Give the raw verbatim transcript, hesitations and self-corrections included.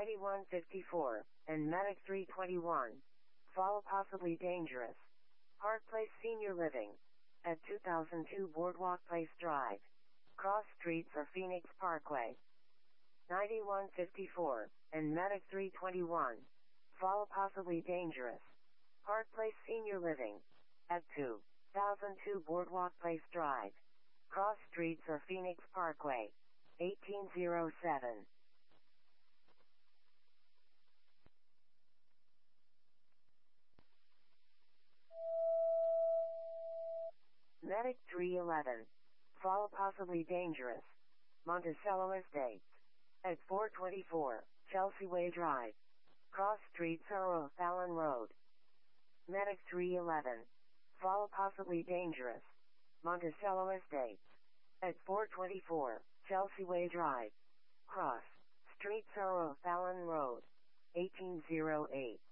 ninety-one fifty-four, and Medic three twenty-one. Fall possibly dangerous. Park Place Senior Living. At two thousand two Boardwalk Place Drive. Cross Streets or Phoenix Parkway. ninety-one fifty-four, and Medic three twenty-one. Fall possibly dangerous. Park Place Senior Living. At two thousand two Boardwalk Place Drive. Cross Streets or Phoenix Parkway. eighteen oh seven. Medic three eleven. Fall possibly dangerous. Monticello Estates. At four twenty-four, Chelsea Way Drive. Cross Streets or O'Fallon Road. Medic three eleven. Fall possibly dangerous. Monticello Estates. At four twenty-four, Chelsea Way Drive. Cross Streets or O'Fallon Road. eighteen oh eight.